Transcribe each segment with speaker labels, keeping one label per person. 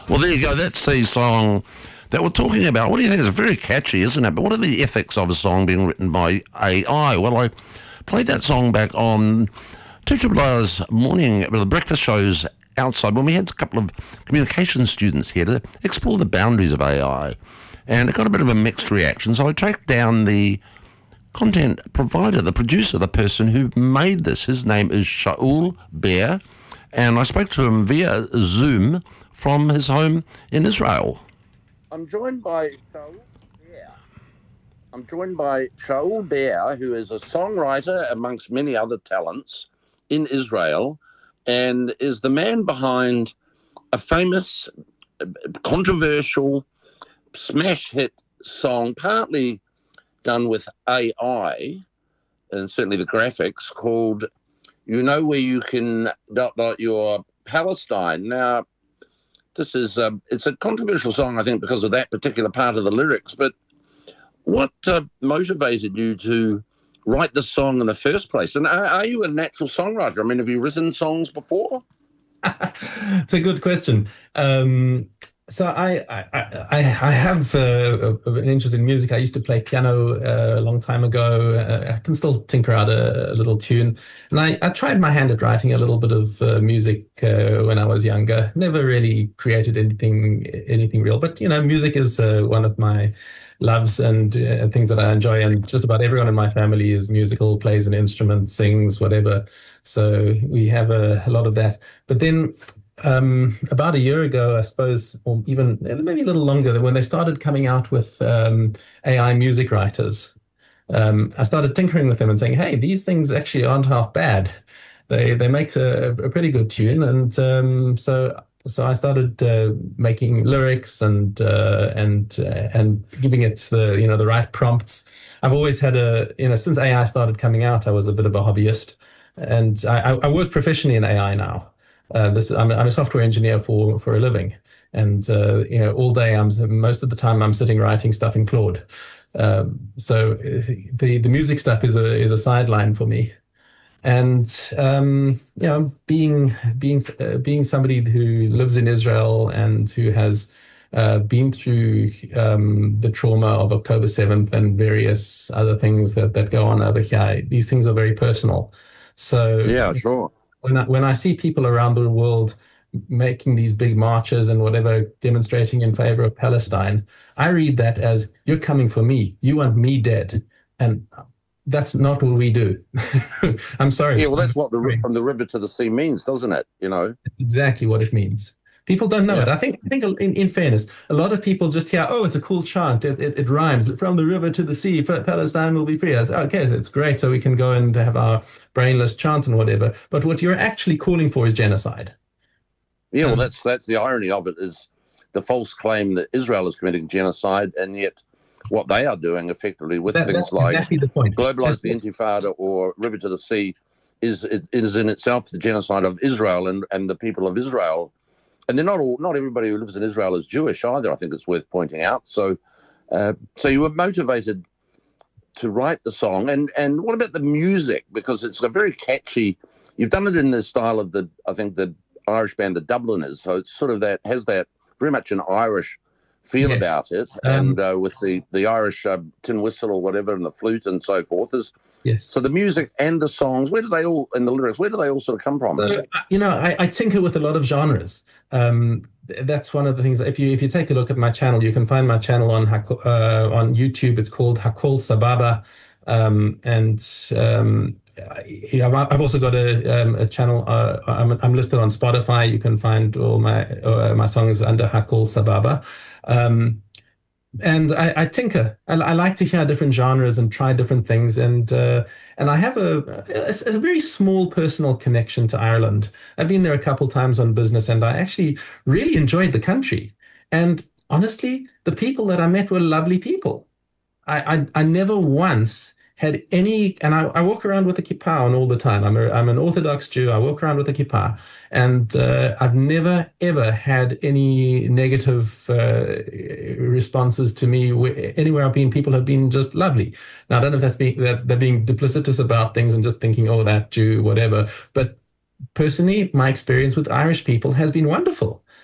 Speaker 1: Well, there you go. That's the song that we're talking about. What do you think? It's very catchy, isn't it? But what are the ethics of a song being written by AI? Well, I played that song back on 2 morning with the breakfast shows outside when we had a couple of communication students here to explore the boundaries of AI. And it got a bit of a mixed reaction. So I tracked down the content provider, the producer, the person who made this. His name is Shaul Bear. And I spoke to him via Zoom from his home in Israel. I'm joined by Shaul Bear, who is a songwriter amongst many other talents in Israel, and is the man behind a famous, controversial, smash hit song, partly done with AI, and certainly the graphics, called "You Know Where You Can ... Your Palestine." Now, this is it's a controversial song, I think, because of that particular part of the lyrics. But what motivated you to write this song in the first place? And are you a natural songwriter? I mean, have you written songs before?
Speaker 2: It's a good question. So I have an interest in music. I used to play piano a long time ago. I can still tinker out a little tune. And I tried my hand at writing a little bit of music when I was younger. Never really created anything real. But, you know, music is one of my loves and things that I enjoy. And just about everyone in my family is musical, plays an instrument, sings, whatever. So we have a lot of that. But then about a year ago, I suppose, or even maybe a little longer, when they started coming out with AI music writers, I started tinkering with them and saying, hey, these things actually aren't half bad. They make a pretty good tune. And so I started making lyrics and giving it the right prompts. I've always had since AI started coming out, I was a bit of a hobbyist, and I work professionally in AI now. I'm a software engineer for a living, and all day most of the time I'm sitting writing stuff in Claude. So the music stuff is a sideline for me, and being somebody who lives in Israel and who has been through the trauma of October 7th and various other things that go on over here, these things are very personal. So
Speaker 1: yeah, sure.
Speaker 2: When I see people around the world making these big marches and whatever, demonstrating in favor of Palestine, I read that as, you're coming for me. You want me dead. And that's not what we do. I'm sorry.
Speaker 1: Yeah, well, that's what from the river to the sea means, doesn't it? You know,
Speaker 2: that's exactly what it means. People don't know it. I think in fairness, a lot of people just hear, oh, it's a cool chant. It rhymes. From the river to the sea, Palestine will be free. I say, okay, it's great. So we can go and have our brainless chant and whatever. But what you're actually calling for is genocide.
Speaker 1: Yeah, well, that's the irony of it, is the false claim that Israel is committing genocide, and yet what they are doing effectively with things like
Speaker 2: exactly the point.
Speaker 1: Globalize the Intifada or River to the Sea is in itself the genocide of Israel and the people of Israel. And they're not everybody who lives in Israel is Jewish either, I think it's worth pointing out. So you were motivated to write the song. And what about the music? Because it's a very catchy, you've done it in the style of the Irish band, the Dubliners. So it's sort of has that very much an Irish feel about it. And with the Irish tin whistle or whatever and the flute and so forth.
Speaker 2: Yes.
Speaker 1: So the music and the songs, and the lyrics, where do they all sort of come from?
Speaker 2: So, I tinker with a lot of genres. That's one of the things. If you take a look at my channel, you can find my channel on YouTube. It's called Hakol Sababa, I've also got a channel. I'm listed on Spotify. You can find all my songs under Hakol Sababa. And I tinker. I like to hear different genres and try different things. And I have a very small personal connection to Ireland. I've been there a couple times on business, and I actually really enjoyed the country. And honestly, the people that I met were lovely people. I never once had any, and I walk around with a kippah on all the time. I'm an Orthodox Jew. I walk around with a kippah, and I've never ever had any negative responses to me. Anywhere I've been, people have been just lovely. Now I don't know if they're being duplicitous about things and just thinking, oh, that Jew, whatever. But personally, my experience with Irish people has been wonderful.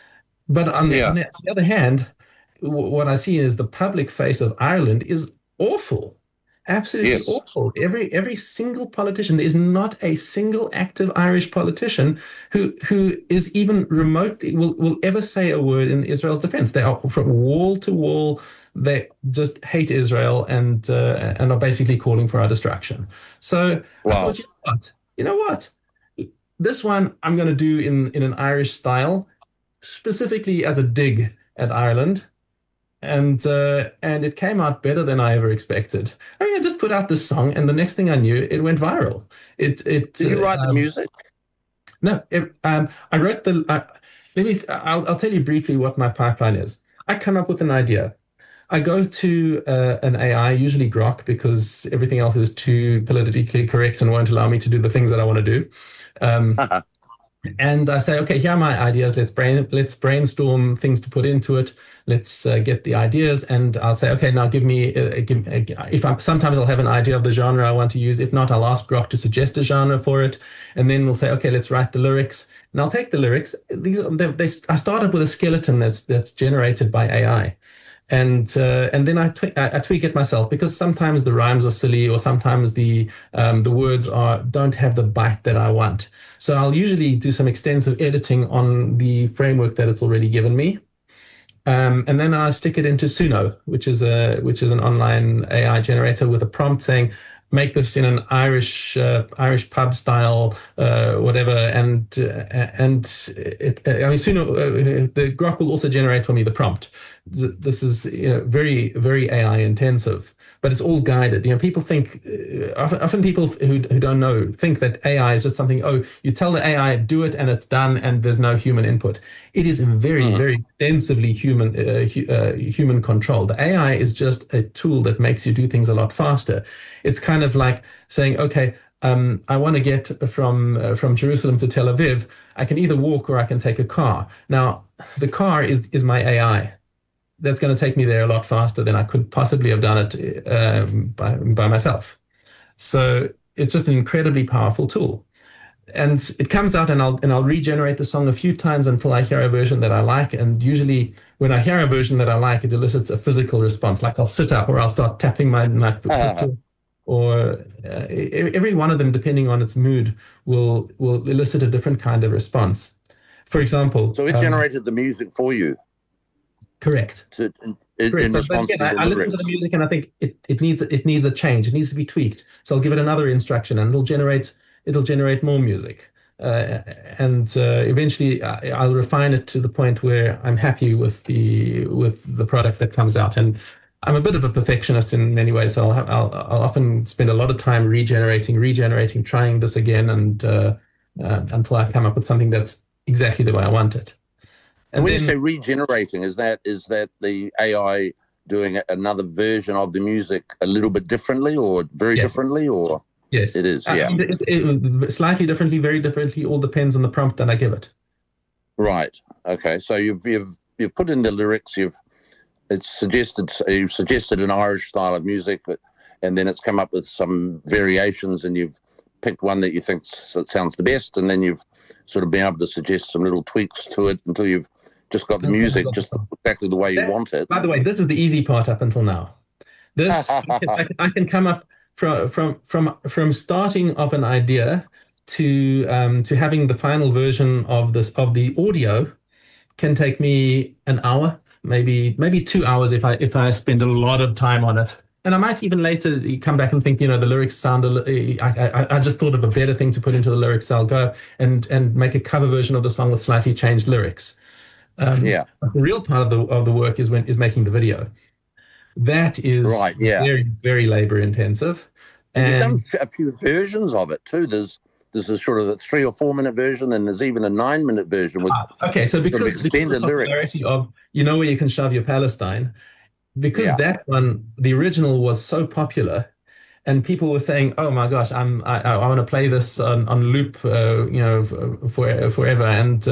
Speaker 2: But
Speaker 1: Yeah.
Speaker 2: on the other hand, what I see is the public face of Ireland is awful, absolutely
Speaker 1: Yes.
Speaker 2: awful. Every single politician, there is not a single active Irish politician who is even remotely will ever say a word in Israel's defense. They are from wall to wall. They just hate Israel and are basically calling for our destruction. So I
Speaker 1: Wow.
Speaker 2: thought, you know what? You know what? This one I'm going to do in an Irish style, specifically as a dig at Ireland, and it came out better than I ever expected. I mean, I just put out this song, and the next thing I knew, it went viral.
Speaker 1: Did you write the music?
Speaker 2: No, I wrote the. I'll tell you briefly what my pipeline is. I come up with an idea. I go to an AI, usually Grok, because everything else is too politically correct and won't allow me to do the things that I want to do. Um, and I say, okay, here are my ideas. Let's brainstorm things to put into it. Let's get the ideas, and I'll say, okay, now if sometimes I'll have an idea of the genre I want to use. If not, I'll ask Grok to suggest a genre for it, and then we'll say, okay, let's write the lyrics, and I'll take the lyrics. I started with a skeleton that's generated by AI. And then I tweak it myself because sometimes the rhymes are silly or sometimes the words don't have the bite that I want. So I'll usually do some extensive editing on the framework that it's already given me. And then I stick it into Suno, which is an online AI generator with a prompt saying, make this in an Irish pub style, whatever. And I mean, Suno, the Grok will also generate for me the prompt. This is very, very AI intensive, but it's all guided. People think often people who don't know think that AI is just something. Oh, you tell the AI do it and it's done, and there's no human input. It is very, very extensively human controlled. The AI is just a tool that makes you do things a lot faster. It's kind of like saying, okay, I want to get from Jerusalem to Tel Aviv. I can either walk or I can take a car. Now, the car is my AI. That's going to take me there a lot faster than I could possibly have done it by myself. So it's just an incredibly powerful tool. And it comes out, and I'll regenerate the song a few times until I hear a version that I like. And usually, when I hear a version that I like, it elicits a physical response. Like I'll sit up, or I'll start tapping my foot, or every one of them, depending on its mood, will elicit a different kind of response. For example,
Speaker 1: so it generated the music for you.
Speaker 2: Correct.
Speaker 1: In response to the
Speaker 2: I listen to the music and I think it needs a change. It needs to be tweaked. So I'll give it another instruction, and it'll generate more music. And eventually I'll refine it to the point where I'm happy with the product that comes out. And I'm a bit of a perfectionist in many ways, so I'll often spend a lot of time regenerating, trying this again, and until I come up with something that's exactly the way I want it.
Speaker 1: And when you say regenerating, is that the AI doing another version of the music a little bit differently, or very differently, or?
Speaker 2: Yes,
Speaker 1: it is. Yeah,
Speaker 2: slightly differently, very differently. All depends on the prompt that I give it.
Speaker 1: Right. Okay. So you've put in the lyrics. You've suggested an Irish style of music, and then it's come up with some variations, and you've picked one that you think sounds the best, and then you've sort of been able to suggest some little tweaks to it until you've just got the music just exactly the way you want it.
Speaker 2: By the way, this is the easy part up until now. This I can come up from starting of an idea to having the final version of the audio can take me an hour, maybe 2 hours if I spend a lot of time on it. And I might even later come back and think, the lyrics sound. I just thought of a better thing to put into the lyrics. So I'll go and make a cover version of the song with slightly changed lyrics. The real part of the work is making the video. That is
Speaker 1: right. Yeah.
Speaker 2: Very, very labor intensive.
Speaker 1: And you've done a few versions of it too. There's a sort of a 3 or 4 minute version, and there's even a 9-minute version with
Speaker 2: so because
Speaker 1: extended
Speaker 2: the
Speaker 1: lyrics
Speaker 2: of where you can shove your Palestine, because that one, the original, was so popular, and people were saying, "Oh my gosh, I want to play this on loop, forever." And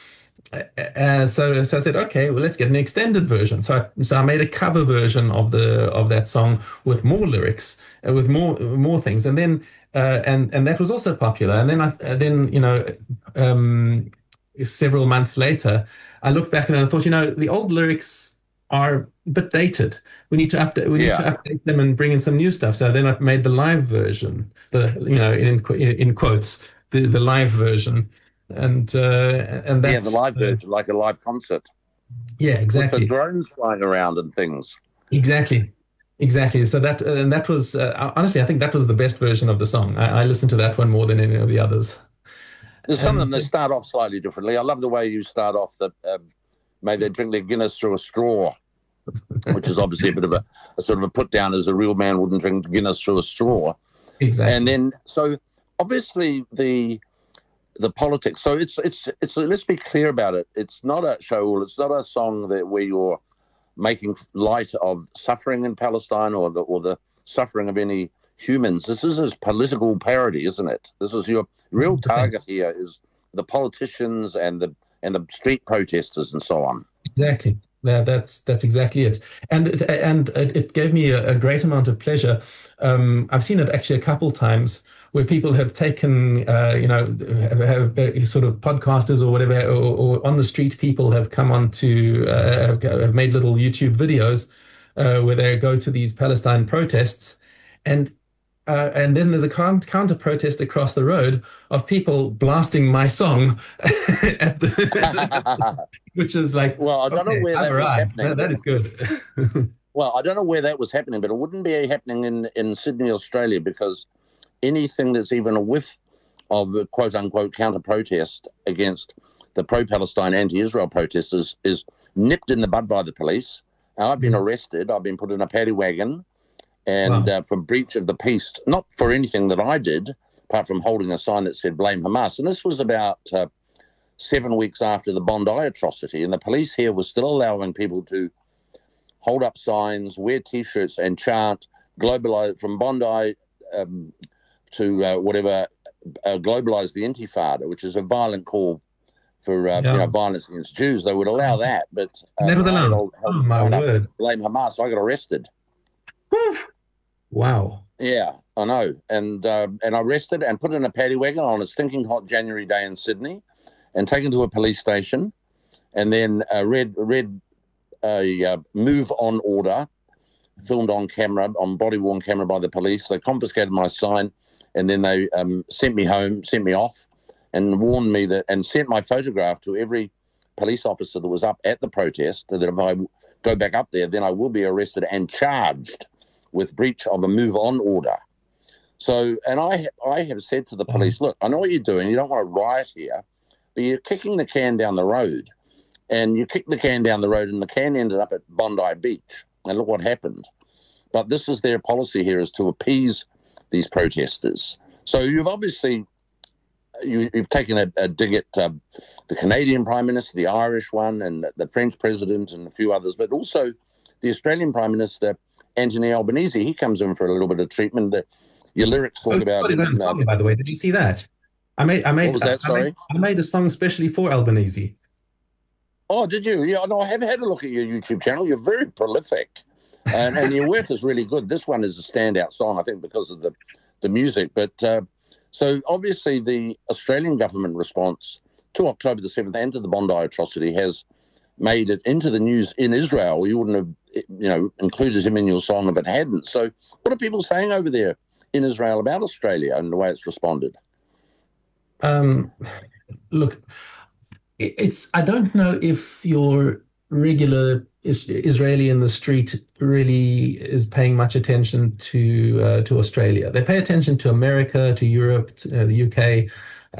Speaker 2: so I said, okay, well, let's get an extended version. So I made a cover version of that song with more lyrics, with more things, and then and that was also popular. And then several months later, I looked back and I thought, the old lyrics are a bit dated. We need to update. We need to update them and bring in some new stuff. So then I made the live version, in quotes, the live version, and that's
Speaker 1: the live version, like a live concert.
Speaker 2: Yeah, exactly.
Speaker 1: With the drones flying around and things.
Speaker 2: Exactly. So that was honestly, I think that was the best version of the song. I listened to that one more than any of the others.
Speaker 1: There's some of them that start off slightly differently. I love the way you start off that may they drink their Guinness through a straw, which is obviously a bit of a sort of a put down, as a real man wouldn't drink Guinness through a straw.
Speaker 2: Exactly.
Speaker 1: And then, so obviously the politics. So it's let's be clear about it. It's not a Shaul. It's not a song where you're making light of suffering in Palestine or the suffering of any humans. This is political parody, isn't it? This is your real target here is the politicians and the street protesters and so on.
Speaker 2: Exactly. That's exactly it. And it gave me a great amount of pleasure. I've seen it actually a couple times where people have taken, have sort of podcasters or whatever, or on the street people have come on to, have made little YouTube videos where they go to these Palestine protests, and then there's a counter protest across the road of people blasting my song, which is like,
Speaker 1: well, I don't know where that was happening.
Speaker 2: That is good.
Speaker 1: Well, I don't know where that was happening, but it wouldn't be happening in Sydney, Australia, because anything that's even a whiff of a quote-unquote counter-protest against the pro-Palestine, anti-Israel protesters is nipped in the bud by the police. I've been arrested. I've been put in a paddy wagon and for breach of the peace, not for anything that I did, apart from holding a sign that said blame Hamas. And this was about 7 weeks after the Bondi atrocity, and the police here was still allowing people to hold up signs, wear T-shirts and chant, globalize from Bondi to globalize the Intifada, which is a violent call for violence against Jews. They would allow that, but
Speaker 2: never allowed. Oh my word!
Speaker 1: Blame Hamas. I got arrested.
Speaker 2: Wow.
Speaker 1: Yeah, I know, and arrested and put in a paddy wagon on a stinking hot January day in Sydney, and taken to a police station, and then read a move on order, filmed on camera, on body-worn camera by the police. They confiscated my sign, and then they sent me off, and warned me that, and sent my photograph to every police officer that was up at the protest, that if I go back up there, then I will be arrested and charged with breach of a move-on order. So, and I have said to the police, look, I know what you're doing. You don't want to riot here, but you're kicking the can down the road. And you kicked the can down the road, and the can ended up at Bondi Beach. And look what happened. But this is their policy here, is to appease these protesters. So you've obviously you've taken a dig at the Canadian Prime Minister, the Irish one, and the French President, and a few others, but also the Australian Prime Minister, Anthony Albanese. He comes in for a little bit of treatment. Your lyrics talk about him.
Speaker 2: Song, by the way, did you see that? I made.
Speaker 1: What was that? Sorry,
Speaker 2: I made a song especially for Albanese.
Speaker 1: Oh, did you? Yeah, no, I have had a look at your YouTube channel. You're very prolific, and your work is really good. This one is a standout song, I think, because of the music. But so obviously the Australian government response to October the 7th and to the Bondi atrocity has made it into the news in Israel. You wouldn't have, included him in your song if it hadn't. So what are people saying over there in Israel about Australia and the way it's responded?
Speaker 2: Look, I don't know if your regular Israeli in the street really is paying much attention to Australia. They pay attention to America, to Europe, to the UK.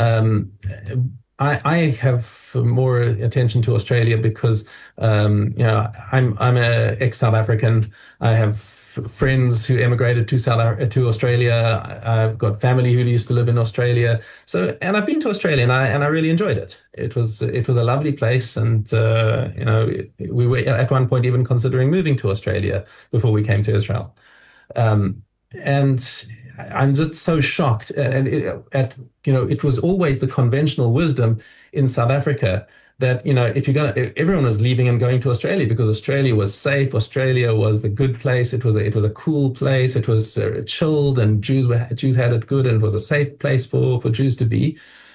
Speaker 2: I have more attention to Australia because I'm a ex-South African. I have friends who emigrated to Australia. I've got family who used to live in Australia. And I've been to Australia, and I really enjoyed it. It was a lovely place, and we were at one point even considering moving to Australia before we came to Israel. And I'm just so shocked. And it was always the conventional wisdom in South Africa that, if everyone was leaving and going to Australia because Australia was safe, Australia was the good place. It was a cool place. It was chilled, and Jews had it good, and it was a safe place for Jews to be.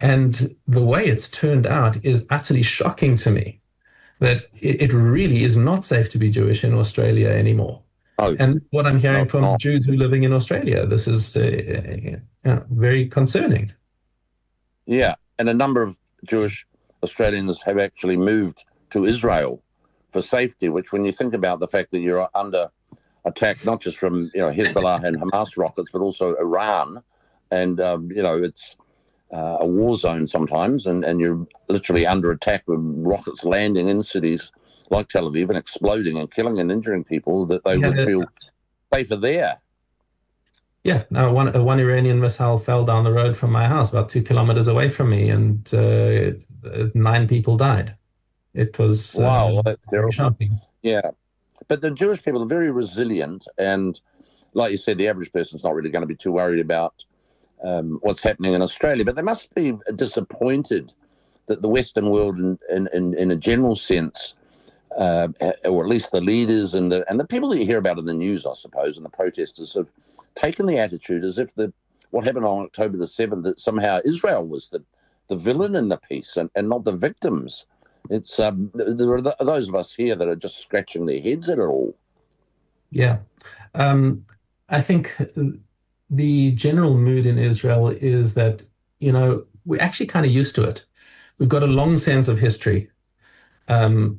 Speaker 2: And the way it's turned out is utterly shocking to me, that it really is not safe to be Jewish in Australia anymore.
Speaker 1: Oh,
Speaker 2: And what I'm hearing from
Speaker 1: no.
Speaker 2: Jews who are living in Australia, this is very concerning.
Speaker 1: Yeah, and a number of Jewish Australians have actually moved to Israel for safety, which when you think about the fact that you're under attack, not just from Hezbollah and Hamas rockets, but also Iran, and it's a war zone sometimes, and you're literally under attack with rockets landing in cities like Tel Aviv and exploding and killing and injuring people, that they would feel safer there.
Speaker 2: Yeah, now one Iranian missile fell down the road from my house about 2 kilometers away from me, and 9 people died. It was
Speaker 1: wow, that's terrible.
Speaker 2: shocking.
Speaker 1: Yeah, but the Jewish people are very resilient, and like you said, the average person's not really going to be too worried about what's happening in Australia, but they must be disappointed that the Western world, in a general sense, or at least the leaders and the people that you hear about in the news, I suppose, and the protesters have taken the attitude as if what happened on October the 7th, that somehow Israel was the villain in the piece and not the victims. It's there are those of us here that are just scratching their heads at it all.
Speaker 2: Yeah. I think the general mood in Israel is that, we're actually kind of used to it. We've got a long sense of history. And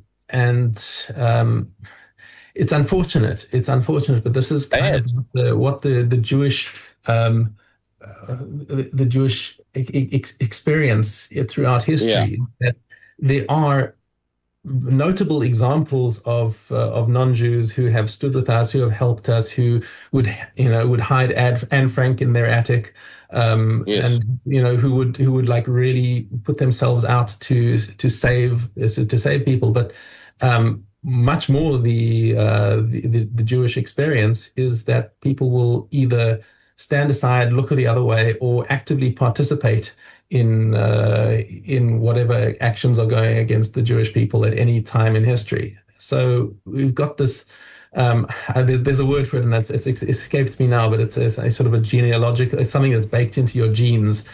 Speaker 2: it's unfortunate. It's unfortunate, but this is kind of what the Jewish the Jewish experience throughout history.
Speaker 1: Yeah.
Speaker 2: That there are notable examples of non-Jews who have stood with us, who have helped us, who would hide Anne Frank in their attic, and who would like really put themselves out to save people. But much more the Jewish experience is that people will either stand aside, look the other way, or actively participate in whatever actions are going against the Jewish people at any time in history. So we've got this. There's a word for it, and it escapes me now, but it's a sort of a genealogical. It's something that's baked into your genes.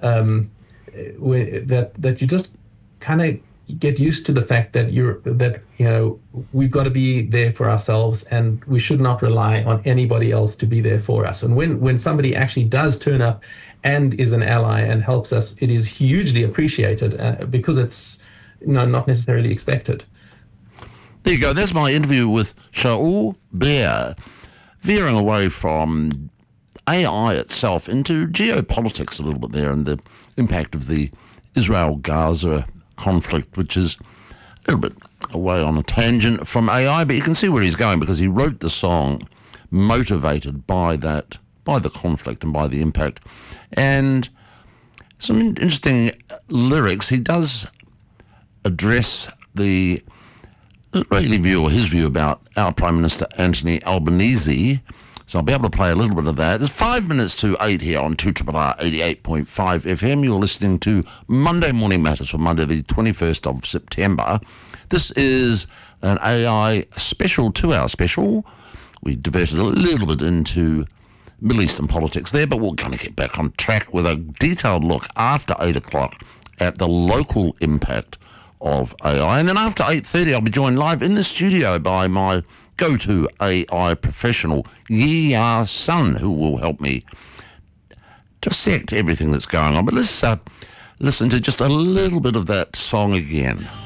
Speaker 2: That you just kind of get used to the fact that we've got to be there for ourselves, and we should not rely on anybody else to be there for us. And when somebody actually does turn up and is an ally and helps us, it is hugely appreciated because it's not necessarily expected.
Speaker 3: There you go. That's my interview with Shaul Beer, veering away from AI itself into geopolitics a little bit there, and the impact of the Israel-Gaza conflict, which is a little bit away on a tangent from AI, but you can see where he's going because he wrote the song motivated by the conflict and by the impact. And some interesting lyrics. He does address the Israeli view, or his view, about our Prime Minister Anthony Albanese. So I'll be able to play a little bit of that. It's 5 minutes to 8 here on 2RRR 88.5 FM. You're listening to Monday Morning Matters for Monday, the 21st of September. This is an AI special, 2-hour special. We diverted a little bit into Middle Eastern politics there, but we're going to get back on track with a detailed look after 8 o'clock at the local impact of AI. And then after 8:30, I'll be joined live in the studio by my go-to AI professional, Yi-Ya Sun, who will help me dissect everything that's going on. But let's listen to just a little bit of that song again.